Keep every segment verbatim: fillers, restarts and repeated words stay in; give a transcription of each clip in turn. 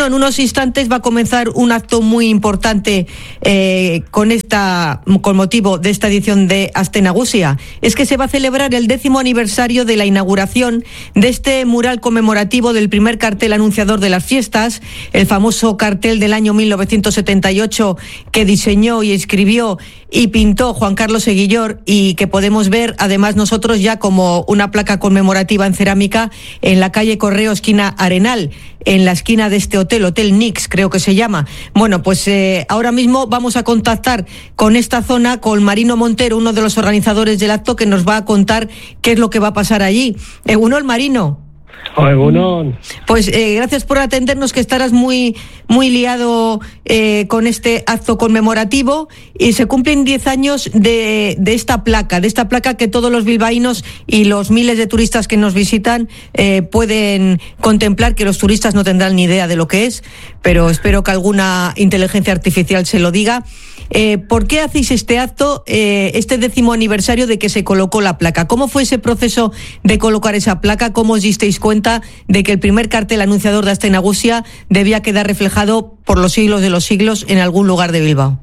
Bueno, en unos instantes va a comenzar un acto muy importante eh, con esta, con motivo de esta edición de Aste Nagusia. Es que se va a celebrar el décimo aniversario de la inauguración de este mural conmemorativo del primer cartel anunciador de las fiestas, el famoso cartel del año mil novecientos setenta y ocho que diseñó y escribió y pintó Juan Carlos Eguillor, y que podemos ver además nosotros ya como una placa conmemorativa en cerámica en la calle Correo, esquina Arenal, en la esquina de este hotel, Hotel Nix creo que se llama. Bueno, pues eh, ahora mismo vamos a contactar con esta zona, con Marino Montero, uno de los organizadores del acto, que nos va a contar qué es lo que va a pasar allí. Egunon, Marino. Egunon. Pues eh, gracias por atendernos, que estarás muy muy liado eh, con este acto conmemorativo, y se cumplen diez años de, de esta placa, de esta placa que todos los bilbaínos y los miles de turistas que nos visitan eh, pueden contemplar, que los turistas no tendrán ni idea de lo que es, pero espero que alguna inteligencia artificial se lo diga. Eh, ¿Por qué hacéis este acto, eh, este décimo aniversario de que se colocó la placa? ¿Cómo fue ese proceso de colocar esa placa? ¿Cómo os disteis cuenta de que el primer cartel anunciador de Aste Nagusia debía quedar reflejado por los siglos de los siglos en algún lugar de Bilbao?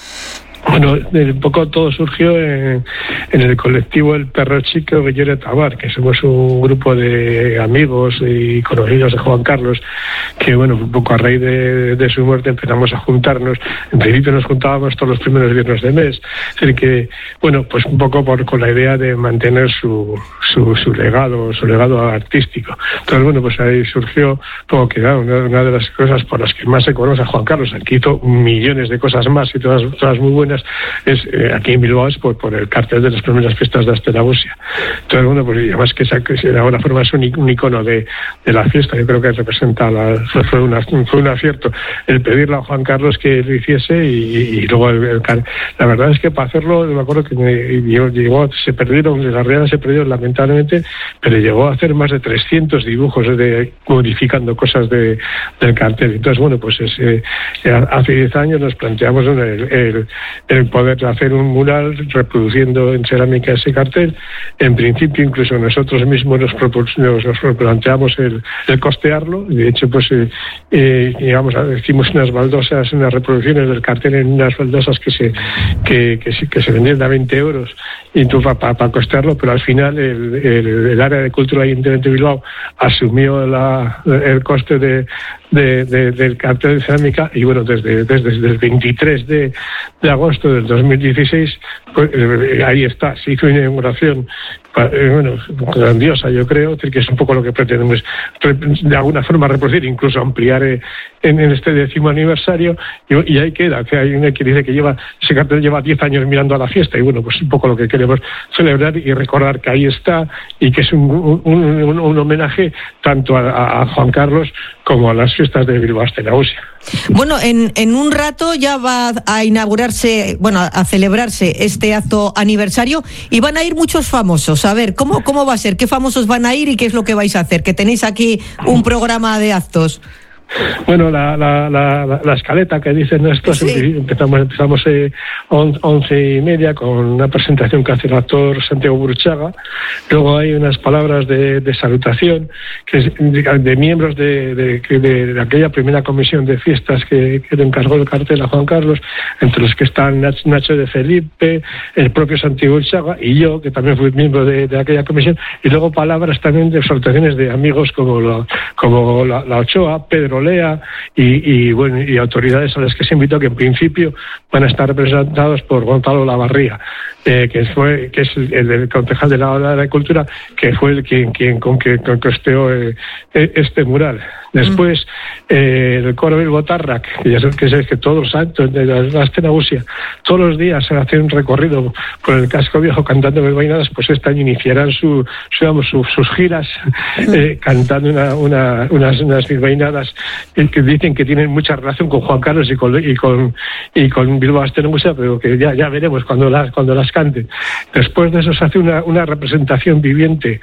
Bueno, un poco todo surgió en, en el colectivo El Perro Chico Guillore Tabar, que somos un grupo de amigos y conocidos de Juan Carlos, que bueno, un poco a raíz de, de su muerte empezamos a juntarnos. En principio nos juntábamos todos los primeros viernes de mes, es decir que, bueno, pues un poco por, con la idea de mantener su, su, su legado, su legado artístico. Entonces, bueno, pues ahí surgió, como que claro, una, una de las cosas por las que más se conoce a Juan Carlos, que hizo millones de cosas más y todas, todas muy buenas, es eh, aquí en Bilbao es por, por el cartel de las primeras fiestas de Aste Nagusia. Entonces, bueno, pues además que, esa, que de alguna forma es un, un icono de, de la fiesta. Yo creo que representa, la, fue, una, fue un acierto el pedirle a Juan Carlos que lo hiciese, y, y luego el, el, la verdad es que para hacerlo, me acuerdo que me, llegó, llegó, se perdieron, las reales se perdieron lamentablemente, pero llegó a hacer más de trescientos dibujos de, modificando cosas de, del cartel. Entonces, bueno, pues es, eh, hace diez años nos planteamos el, el el poder hacer un mural reproduciendo en cerámica ese cartel. En principio, incluso nosotros mismos nos, nos, nos planteamos el, el costearlo. De hecho, pues eh, eh, digamos, hicimos unas baldosas, unas reproducciones del cartel en unas baldosas que se que, que, que se vendían a veinte euros, y tú para pa, pa costearlo, pero al final el, el, el área de cultura y Ayuntamiento de Bilbao asumió la, el coste de, de, de, del cartel de cerámica, y bueno, desde, desde, desde el veintitrés de, de agosto del dos mil dieciséis, pues, eh, ahí está, se hizo una inauguración eh, bueno, grandiosa, yo creo, es decir, que es un poco lo que pretendemos de alguna forma reproducir, incluso ampliar eh, en, en este décimo aniversario, y, y ahí queda, que hay una que dice que lleva, ese cartel lleva diez años mirando a la fiesta, y bueno, pues un poco lo que queremos celebrar y recordar que ahí está, y que es un, un, un, un homenaje tanto a, a Juan Carlos como a las fiestas de Bilbao Aste Nagusia. Bueno, en, en un rato ya va a inaugurarse, bueno, a celebrarse este acto aniversario, y van a ir muchos famosos. A ver, ¿cómo, cómo va a ser? ¿Qué famosos van a ir y qué es lo que vais a hacer? Que tenéis aquí un programa de actos. Bueno, la, la, la, la escaleta que dicen estos, sí. empezamos, empezamos eh, on, once y media con una presentación que hace el actor Santiago Burchaga. Luego hay unas palabras de, de salutación que es de, de miembros de, de, de, de aquella primera comisión de fiestas que, que le encargó el cartel a Juan Carlos, entre los que están Nacho de Felipe, el propio Santiago Burchaga y yo, que también fui miembro de, de aquella comisión, y luego palabras también de salutaciones de amigos como la, como la, la Ochoa, Pedro Lea y, y bueno y autoridades a las que se invitó, que en principio van a estar representados por Gonzalo Lavarría, eh, que fue que es el, el concejal de la, la Cultura, que fue el quien quien con que con costeó eh, este mural. Después eh, el coro Bilbo Tarrak, que ya sabes que, es que todos los actos de la Aste Nagusia, todos los días se hace un recorrido por el casco viejo cantando bilbainadas, pues este año iniciarán su, su, digamos, su, sus giras eh, cantando una, una, unas, unas bilbainadas que dicen que tienen mucha relación con Juan Carlos y con y con y con Bilbao Aste Nagusia, pero que ya, ya veremos cuando las cuando las canten. Después de eso se hace una, una representación viviente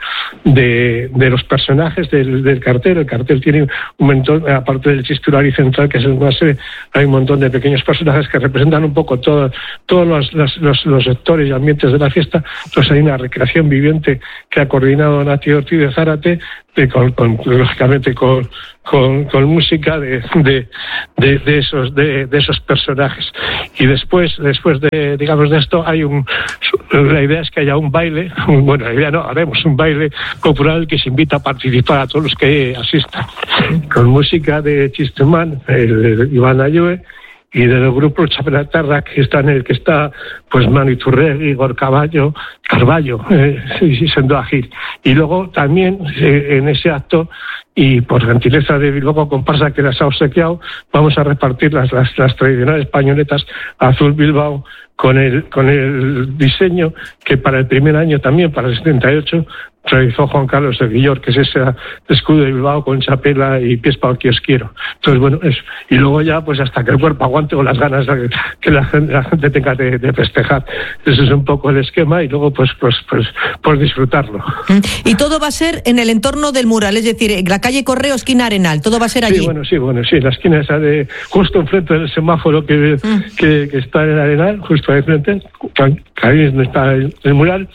de, de los personajes del, del cartel. El cartel tiene un montón, aparte del chisturario central, que es el más, hay un montón de pequeños personajes que representan un poco todo, todos los, los, los, los sectores y ambientes de la fiesta. Entonces hay una recreación viviente que ha coordinado Nati Ortiz de Zárate de, con, con, lógicamente con, con, con música de, de, de, de esos de, de esos personajes. Y después después de digamos de esto hay un la idea es que haya un baile, un, bueno, la idea no, haremos un baile popular que se invita a participar a todos los que asistan, con música de Chistuman, el, el Iván Ayue, y del grupo Chapelaterra, que está en el que está pues Manu Iturregui, Igor Carballo, Carballo eh, y Sendo Agil. Y luego también eh, en ese acto, y por gentileza de Bilbao Comparsa que las ha obsequiado, vamos a repartir las, las, las tradicionales pañoletas Azul Bilbao con el con el diseño que para el primer año también, para el setenta y ocho, realizó Juan Carlos de Guillor, que es ese escudo de Bilbao con chapela y pies para el kiosquero. Entonces, bueno, es, y luego ya, pues hasta que el cuerpo aguante o las ganas de que la, la gente tenga de, de festejar. Ese es un poco el esquema y luego, pues, pues, pues, pues disfrutarlo. Y todo va a ser en el entorno del mural, es decir, la calle Correo, esquina Arenal, todo va a ser allí. Sí, bueno, sí, bueno, sí, la esquina esa de justo enfrente del semáforo que, mm. que, que está en el Arenal, justo ahí enfrente, que ahí está el, el mural.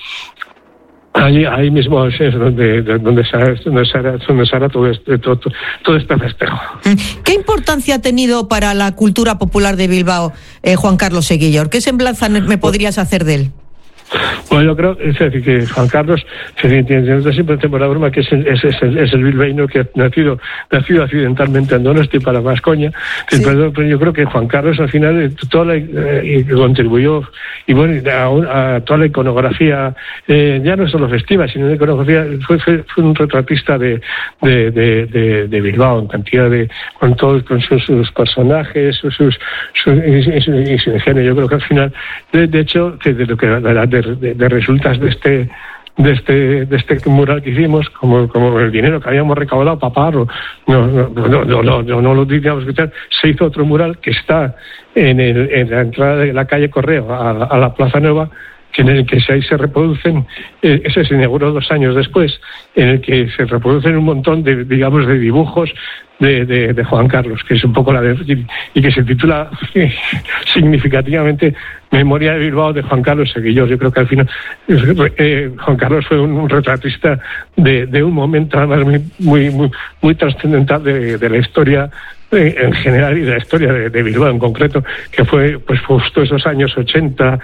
Allí, ahí mismo es donde, donde, se, hará, donde, se hará, donde se hará todo este, todo, todo este festejo. ¿Qué importancia ha tenido para la cultura popular de Bilbao eh, Juan Carlos Seguillor? ¿Qué semblanza me podrías hacer de él? Bueno, yo creo es decir, que Juan Carlos, nosotros siempre hacemos la broma que es el, es, es el, es el bilbaíno que ha nacido, nacido accidentalmente en Donosti para Vascoña, sí. Pero, pero yo creo que Juan Carlos al final toda la, eh, contribuyó y bueno a, a toda la iconografía, eh, ya no solo festiva, sino la iconografía, fue, fue, fue un retratista de, de, de, de, de Bilbao en cantidad de, con todos con sus, sus personajes, sus, sus, sus y, su, y su ingenio. Yo creo que al final, de, de hecho, que de lo que de la De, de, de resultas de este de este de este mural que hicimos, como como el dinero que habíamos recaudado para pagarlo, no no no no no, no, no lo digamos que tal, se hizo otro mural que está en el en la entrada de la calle Correo a, a la Plaza Nueva, que en el que ahí se reproducen, eh, ese se inauguró dos años después, en el que se reproducen un montón de, digamos, de dibujos de, de, de Juan Carlos, que es un poco la de, y, y que se titula eh, significativamente Memoria de Bilbao de Juan Carlos Seguillor. Yo creo que al final eh, Juan Carlos fue un, un retratista de, de un momento además muy muy muy, muy trascendental de, de la historia en general y de la historia de, de Bilbao en concreto, que fue pues justo esos años ochenta,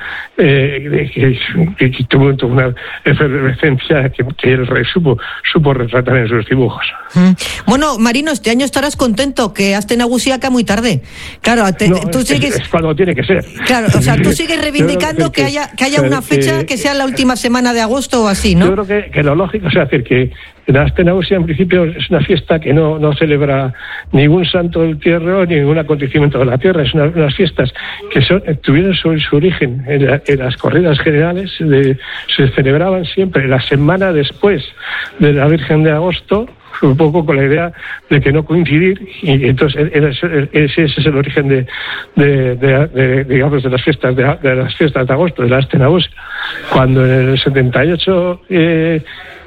eh, que, que tuvo una efervescencia que, que el rey supo, supo retratar en sus dibujos. Mm. Bueno, Marino, este año estarás contento, que Aste Nagusiak muy tarde. Claro, te, no, tú es, sigues... es cuando tiene que ser. Claro, o sea, tú sigues reivindicando que, que haya que haya una fecha que, que sea la última semana de agosto o así, ¿no? Yo creo que, que lo lógico es decir que la Aste Nagusia en principio es una fiesta que no, no celebra ningún santo del tierra ni ningún acontecimiento de la tierra. Es una, unas fiestas que son, tuvieron su, su origen en, la, en las corridas generales, de, se celebraban siempre la semana después de la Virgen de Agosto, un poco con la idea de que no coincidir, y entonces ese, ese es el origen de, de, de, de digamos de las fiestas de, de las fiestas de agosto, de la Aste Nagusia. Cuando en el setenta y ocho eh,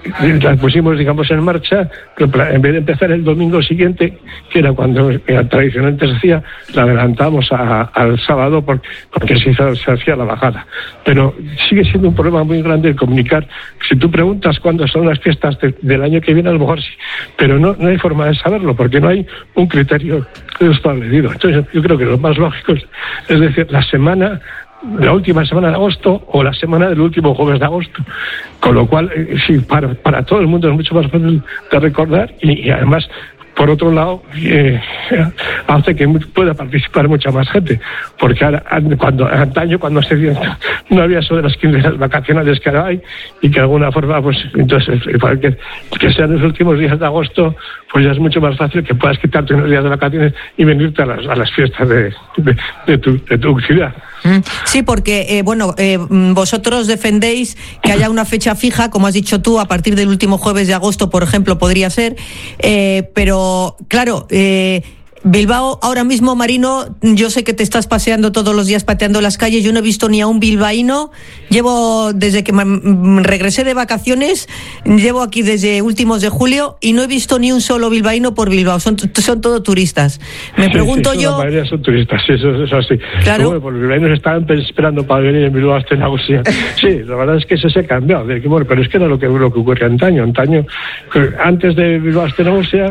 las pusimos, digamos, en marcha, en vez de empezar el domingo siguiente, que era cuando tradicionalmente se hacía, la adelantamos a, al sábado porque, porque se, hizo, se hacía la bajada. Pero sigue siendo un problema muy grande el comunicar. Si tú preguntas cuándo son las fiestas de, del año que viene, a lo mejor sí, pero no, no hay forma de saberlo porque no hay un criterio establecido. Entonces yo creo que lo más lógico es, es decir, la semana la última semana de agosto o la semana del último jueves de agosto, con lo cual eh, sí, para, para todo el mundo es mucho más fácil de recordar y, y además por otro lado eh, hace que pueda participar mucha más gente, porque ahora, cuando antaño cuando se dio, no había eso de las quince vacacionales que ahora hay, y que de alguna forma pues entonces para que, que sean los últimos días de agosto, pues ya es mucho más fácil que puedas quitarte unos días de vacaciones y venirte a las, a las fiestas de, de, de, tu, de tu ciudad. Sí, porque eh, bueno, eh, vosotros defendéis que haya una fecha fija, como has dicho tú, a partir del último jueves de agosto, por ejemplo, podría ser, eh, pero claro, eh, Bilbao, ahora mismo, Marino, yo sé que te estás paseando todos los días pateando las calles, yo no he visto ni a un bilbaíno, llevo desde que me regresé de vacaciones, llevo aquí desde últimos de julio y no he visto ni un solo bilbaíno por Bilbao, son, son todo turistas. Me sí, pregunto sí, yo... La mayoría son turistas, sí, eso es así. Claro. Bueno, pues los bilbaínos estaban esperando para venir en Bilbao hasta Nagusia. Sí, la verdad es que eso se ha cambiado, bueno, pero es que era lo que, lo que ocurría antaño, antaño, antes de Bilbao hasta Nagusia,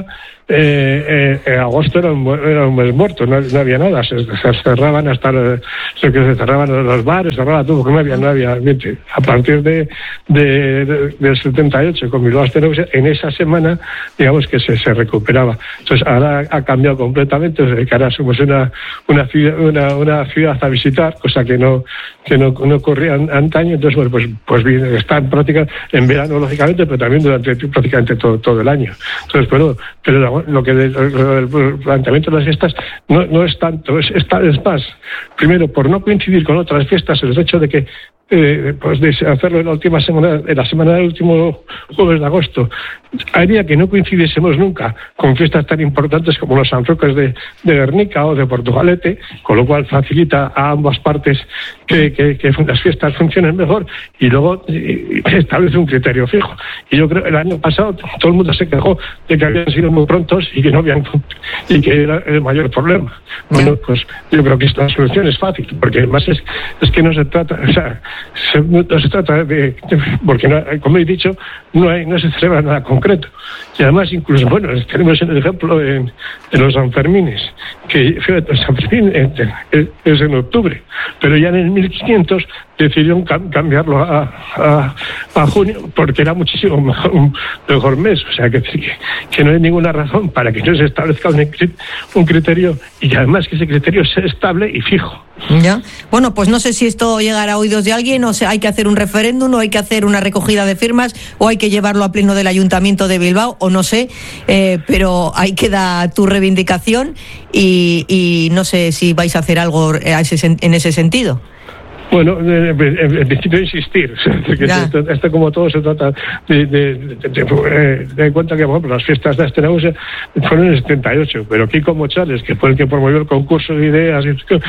Eh, eh, agosto era un, era un mes muerto, no, no había nada, se, se cerraban hasta lo que se cerraban los bares, cerraba todo, porque no había, no había ambiente. A partir de, de, de del setenta y ocho con Bilbao Astenagusia, en esa semana, digamos que se, se recuperaba. Entonces ahora ha cambiado completamente, desde que ahora somos una una ciudad, una, una ciudad a visitar, cosa que no que no, no ocurría antaño. Entonces bueno, pues pues bien, está en práctica en verano lógicamente, pero también durante prácticamente todo todo el año. Entonces bueno, pero la, lo que el, el planteamiento de las fiestas no, no es tanto, es, es, es más, primero por no coincidir con otras fiestas, el hecho de que eh, pues de hacerlo en la última semana, en la semana del último jueves de agosto, haría que no coincidiésemos nunca con fiestas tan importantes como los Sanfrocos de, de Guernica o de Portugalete, con lo cual facilita a ambas partes que, que, que las fiestas funcionen mejor y luego eh, establece un criterio fijo. Y yo creo que el año pasado todo el mundo se quejó de que habían sido muy prontos y que no habían y que era el mayor problema. Bueno, pues yo creo que esta solución es fácil, porque además es, es que no se trata, o sea, se, no se trata de, porque no, como he dicho, no hay, no se celebra nada concreto. Y además incluso, bueno, tenemos el ejemplo en, en los Sanfermines, que fíjate, San Fermín es, es en octubre, pero ya en el mil quinientos decidieron cam- cambiarlo a, a, a junio porque era muchísimo mejor, un mejor mes. O sea, que, que, que no hay ninguna razón para que no se establezca un, un criterio y además que ese criterio sea estable y fijo. Ya. Bueno, pues no sé si esto llegará a oídos de alguien, o sea, hay que hacer un referéndum o hay que hacer una recogida de firmas o hay que llevarlo a pleno del Ayuntamiento de Bilbao o no sé, eh, pero ahí queda tu reivindicación y, y no sé si vais a hacer algo en ese sentido. Bueno, en, en principio insistir, que esto, esto como todo se trata de, de, de, de, de, de cuenta que, por ejemplo, las fiestas de Astenagusia fueron en el setenta y ocho, pero Kiko Mochales, que fue el que promovió el concurso de ideas,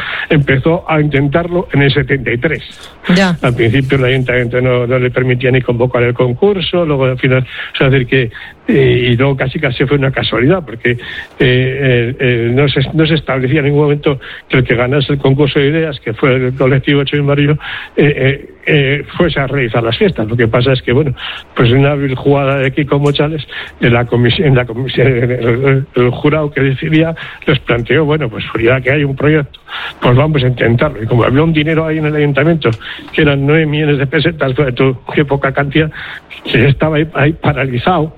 empezó a intentarlo en el setenta y tres. Ya. Al principio el ayuntamiento no, no le permitía ni convocar el concurso, luego al final, o sea, decir que y luego casi casi fue una casualidad porque eh, eh, eh, no, se, no se establecía en ningún momento que el que ganase el concurso de ideas, que fue el colectivo Ocho y Marillo, eh, eh, eh, fuese a realizar las fiestas. Lo que pasa es que, bueno, pues una hábil jugada de Kiko Mochales, en la comisión, en la comisión el, el, el jurado que decidía les planteó, bueno, pues ya que hay un proyecto, pues vamos a intentarlo. Y como había un dinero ahí en el ayuntamiento, que eran nueve millones de pesetas, qué poca cantidad, que estaba ahí, ahí paralizado,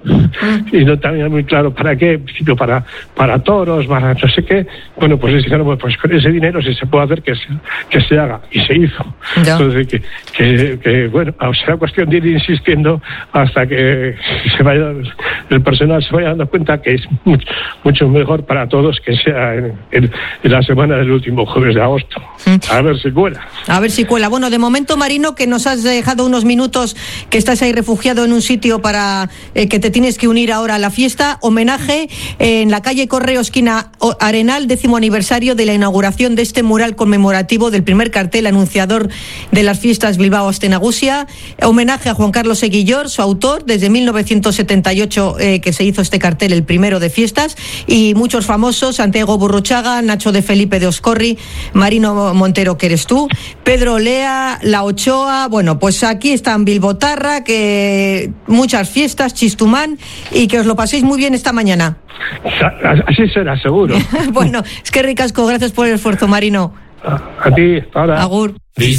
y no tenía muy claro para qué, en principio para, para toros, para no sé qué. Bueno, pues dijeron, pues con ese dinero si se puede hacer que se, que se haga, y se hizo. Ya. Entonces, que, que, que bueno, será cuestión de ir insistiendo hasta que se vaya, el personal se vaya dando cuenta que es mucho, mucho mejor para todos que sea en, en, en la semana del último jueves de agosto. A ver si cuela. A ver si cuela. Bueno, de momento, Marino, que nos has dejado unos minutos, que estás ahí refugiado en un sitio para eh, que te tienes que unir ahora a la fiesta, homenaje eh, en la calle Correo, esquina Arenal, décimo aniversario de la inauguración de este mural conmemorativo del primer cartel anunciador de las fiestas Bilbao Astenagusia, homenaje a Juan Carlos Eguillor, su autor, desde mil novecientos setenta y ocho eh, que se hizo este cartel, el primero de fiestas, y muchos famosos, Santiago Burruchaga, Nacho de Felipe de Oscorri, Marino Montero, que eres tú, Pedro Lea, La Ochoa. Bueno, pues aquí están Bilbotarra, que muchas fiestas, Chistumán, y que os lo paséis muy bien esta mañana. Así será, seguro. Bueno, es que ricasco, gracias por el esfuerzo, Marino. A, a ti, ahora. Agur.